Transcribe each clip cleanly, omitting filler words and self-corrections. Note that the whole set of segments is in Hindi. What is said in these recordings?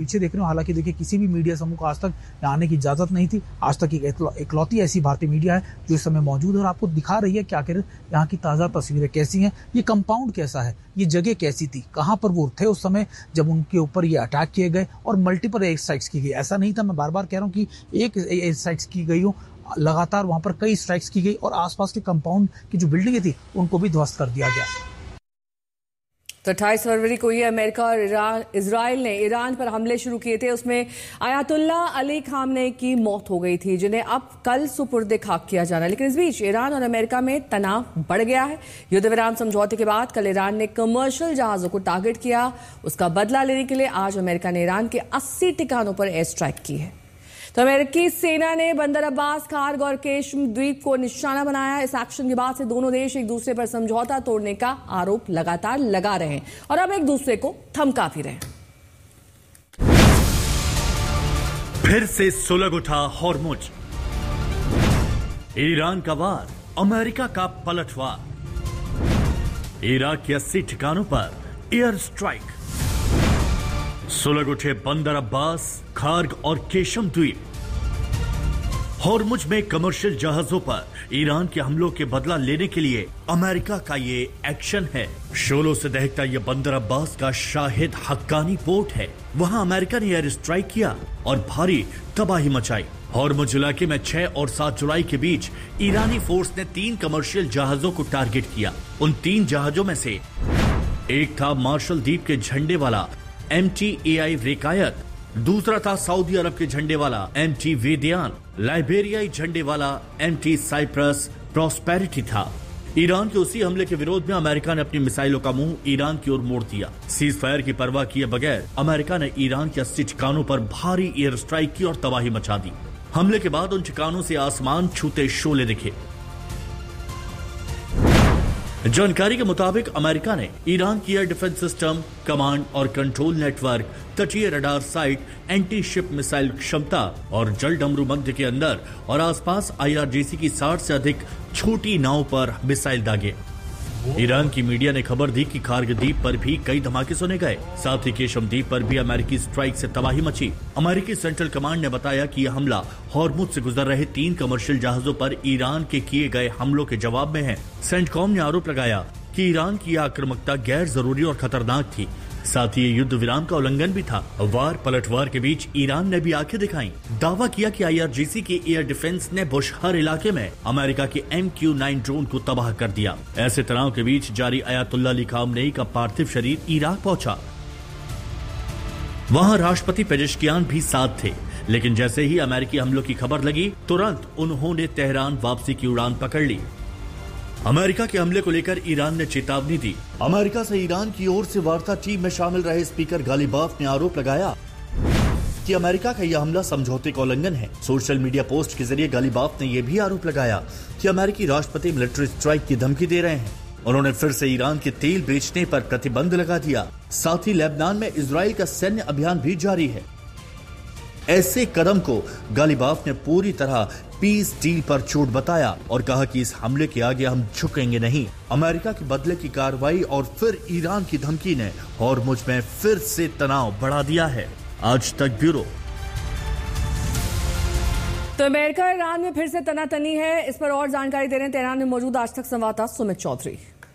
पीछे देख रहे हो, हालांकि देखिए किसी भी मीडिया समूह को आज तक आने की इजाजत नहीं थी। आज तक इकलौती ऐसी भारतीय मीडिया है जो इस समय मौजूद है और आपको दिखा रही है कि आखिर यहाँ की ताजा तस्वीरें कैसी हैं, ये कंपाउंड कैसा है, ये जगह कैसी थी, कहाँ पर वो थे उस समय जब उनके ऊपर ये अटैक किए गए और मल्टीपल एयर स्ट्राइक्स की गई। ऐसा नहीं था, मैं बार बार कह रहा हूँ कि एक एयर स्ट्राइक्स की गई हो, लगातार वहां पर कई स्ट्राइक्स की गई और आसपास के कंपाउंड की जो बिल्डिंगें थी उनको भी ध्वस्त कर दिया गया। तो 28 फरवरी को ये अमेरिका और इजराइल ने ईरान पर हमले शुरू किए थे। उसमें आयतुल्ला अली खामनेई की मौत हो गई थी, जिन्हें अब कल सुपुर्द खाक किया जाना। लेकिन इस बीच ईरान और अमेरिका में तनाव बढ़ गया है। युद्ध विराम समझौते के बाद कल ईरान ने कमर्शियल जहाजों को टारगेट किया। उसका बदला लेने के लिए आज अमेरिका ने ईरान के 80 ठिकानों पर एयर स्ट्राइक की है। तो अमेरिकी सेना ने बंदर अब्बास, खार्ग और केशम द्वीप को निशाना बनाया। इस एक्शन के बाद से दोनों देश एक दूसरे पर समझौता तोड़ने का आरोप लगातार लगा रहे हैं और अब एक दूसरे को धमका भी रहे हैं। फिर से सुलग उठा होर्मुज, ईरान का वार, अमेरिका का पलटवार, इराक के 80 ठिकानों पर एयर स्ट्राइक, सुलग उठे बंदर अब्बास, खार्ग और केशम द्वीप। होर्मुज में कमर्शियल जहाजों पर ईरान के हमलों के बदला लेने के लिए अमेरिका का ये एक्शन है। शोलों से दहकता ये बंदर अब्बास का शाहिद हक्कानी पोर्ट है। वहां अमेरिका ने एयर स्ट्राइक किया और भारी तबाही मचाई। होर्मुज इलाके में 6 और 7 जुलाई के बीच ईरानी फोर्स ने 3 कमर्शियल जहाजों को टारगेट किया। उन 3 जहाजों में से एक था मार्शल द्वीप के झंडे वाला MT-AI रेकायत, दूसरा था सऊदी अरब के झंडे वाला MT वेदियान, लाइबेरियाई झंडे वाला MT साइप्रस प्रॉस्पेरिटी था। ईरान के उसी हमले के विरोध में अमेरिका ने अपनी मिसाइलों का मुंह ईरान की ओर मोड़ दिया। सीज फायर की परवाह किए बगैर अमेरिका ने ईरान के 80 ठिकानों पर भारी एयर स्ट्राइक की और तबाही मचा दी। हमले के बाद उन ठिकानों से आसमान छूते शोले दिखे। जानकारी के मुताबिक अमेरिका ने ईरान की एयर डिफेंस सिस्टम, कमांड और कंट्रोल नेटवर्क, तटीय radar site, anti ship missile क्षमता और जल डमरू मध्य के अंदर और आसपास IRGC की 60 से अधिक छोटी नाव पर मिसाइल दागे। ईरान की मीडिया ने खबर दी कि खार्ग द्वीप पर भी कई धमाके सुने गए। साथ ही केशम द्वीप पर भी अमेरिकी स्ट्राइक से तबाही मची। अमेरिकी सेंट्रल कमांड ने बताया कि यह हमला होर्मुज से गुजर रहे 3 कमर्शियल जहाजों पर ईरान के किए गए हमलों के जवाब में है। सेंटकॉम ने आरोप लगाया कि ईरान की यह आक्रामकता गैर जरूरी और खतरनाक थी। साथ ही ये युद्ध विराम का उल्लंघन भी था। वार पलटवार के बीच ईरान ने भी आंखें दिखाई। दावा किया कि IRGC की एयर डिफेंस ने बुशहर इलाके में अमेरिका के MQ-9 ड्रोन को तबाह कर दिया। ऐसे तनाव के बीच जारी आयतुल्ला अली खामनेई का पार्थिव शरीर इराक पहुंचा। वहां राष्ट्रपति पेजेश्कियान भी साथ थे, लेकिन जैसे ही अमेरिकी हमलों की खबर लगी, तुरंत उन्होंने तेहरान वापसी की उड़ान पकड़ ली। अमेरिका के हमले को लेकर ईरान ने चेतावनी दी। अमेरिका से ईरान की ओर से वार्ता टीम में शामिल रहे स्पीकर गालिबाफ ने आरोप लगाया कि अमेरिका का यह हमला समझौते का उल्लंघन है। सोशल मीडिया पोस्ट के जरिए गालिबाफ ने यह भी आरोप लगाया कि अमेरिकी राष्ट्रपति मिलिट्री स्ट्राइक की धमकी दे रहे हैं। उन्होंने फिर से ईरान के तेल बेचने पर प्रतिबंध लगा दिया। साथ ही लेबनान में इजराइल का सैन्य अभियान भी जारी है। ऐसे कदम को गालिबाफ ने पूरी तरह पीस डील पर चोट बताया और कहा कि इस हमले के आगे हम झुकेंगे नहीं। अमेरिका के बदले की कार्रवाई और फिर ईरान की धमकी ने होर्मुज में फिर से तनाव बढ़ा दिया है। आज तक ब्यूरो। तो अमेरिका और ईरान में फिर से तनातनी है। इस पर और जानकारी दे रहे हैं तेहरान में मौजूद आज तक संवाददाता सुमित चौधरी।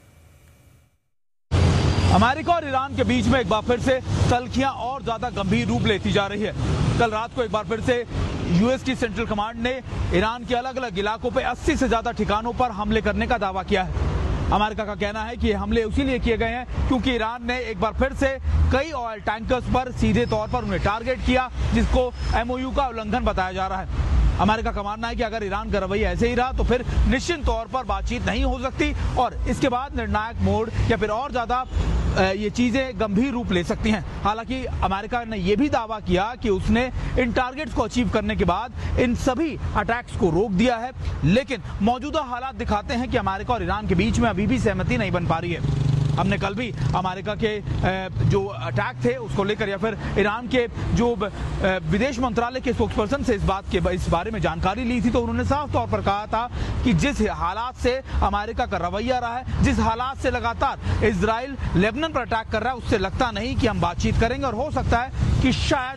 अमेरिका और ईरान के बीच में एक बार फिर से तल्खियां और ज्यादा गंभीर रूप लेती जा रही है। कल रात को एक बार फिर से यूएस की सेंट्रल कमांड ने ईरान के अलग अलग इलाकों पे 80 से ज्यादा ठिकानों पर हमले करने का दावा किया है। अमेरिका का कहना है कि ये हमले इसीलिए किए गए हैं क्योंकि ईरान ने एक बार फिर से कई ऑयल टैंकर्स पर सीधे तौर पर उन्हें टारगेट किया, जिसको MOU का उल्लंघन बताया जा रहा है। अमेरिका का मानना है कि अगर ईरान का रवैया ऐसे ही रहा तो फिर निश्चित तौर पर बातचीत नहीं हो सकती और इसके बाद निर्णायक मोड या फिर और ज्यादा ये चीजें गंभीर रूप ले सकती हैं। हालांकि अमेरिका ने यह भी दावा किया कि उसने इन टारगेट्स को अचीव करने के बाद इन सभी अटैक्स को रोक दिया है, लेकिन मौजूदा हालात दिखाते हैं कि अमेरिका और ईरान के बीच में अभी भी सहमति नहीं बन पा रही है। हमने कल भी अमेरिका के जो अटैक थे उसको लेकर या फिर ईरान के जो विदेश मंत्रालय के स्पोक्सपर्सन से इस बारे में जानकारी ली थी, तो उन्होंने साफ तौर पर कहा था कि जिस हालात से अमेरिका का रवैया रहा है, जिस हालात से लगातार इजराइल लेबनान पर अटैक कर रहा है, उससे लगता नहीं कि हम बातचीत करेंगे और हो सकता है कि शायद